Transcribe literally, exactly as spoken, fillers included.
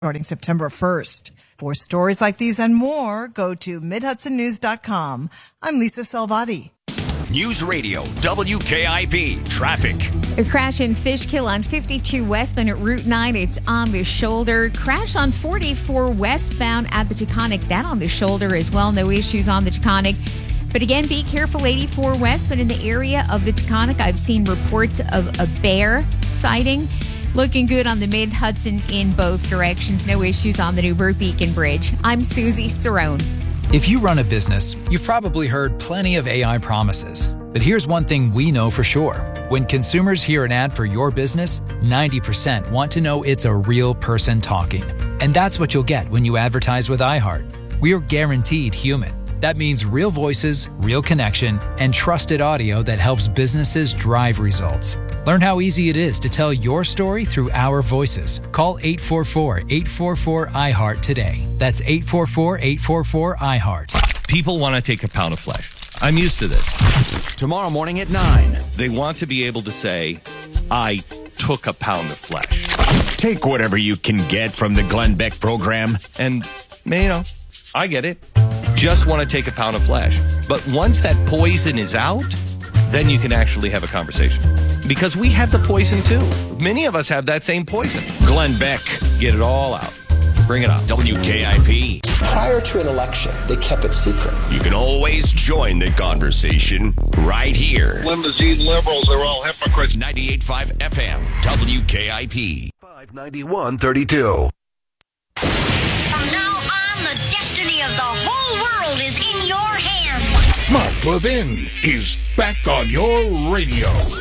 starting September first. For stories like these and more, go to mid hudson news dot com. I'm Lisa Salvati. News Radio, W K I P, traffic. A crash in Fishkill on fifty-two westbound at Route nine. It's on the shoulder. Crash on forty-four westbound at the Taconic. That on the shoulder as well. No issues on the Taconic. But again, be careful, eighty-four westbound in the area of the Taconic. I've seen reports of a bear sighting. Looking good on the Mid-Hudson in both directions. No issues on the Newburgh Beacon Bridge. I'm Susie Cerrone. If you run a business, you've probably heard plenty of A I promises. But here's one thing we know for sure. When consumers hear an ad for your business, ninety percent want to know it's a real person talking. And that's what you'll get when you advertise with iHeart. We are guaranteed human. That means real voices, real connection, and trusted audio that helps businesses drive results. Learn how easy it is to tell your story through our voices. Call eight four four, eight four four, I heart today. That's eight four four, eight four four, I heart. People want to take a pound of flesh. I'm used to this. Tomorrow morning at nine. They want to be able to say, I took a pound of flesh. Take whatever you can get from the Glenn Beck program. And, you know, I get it. Just want to take a pound of flesh. But once that poison is out, then you can actually have a conversation. Because we have the poison too. Many of us have that same poison. Glenn Beck. Get it all out. Bring it on. W K I P. Prior to an election, they kept it secret. You can always join the conversation right here. Limousine liberals are all hypocrites. ninety-eight point five F M, W K I P. five ninety-one thirty-two. From now on, the destiny of the whole world is in your hands. Mark Levin is back on your radio.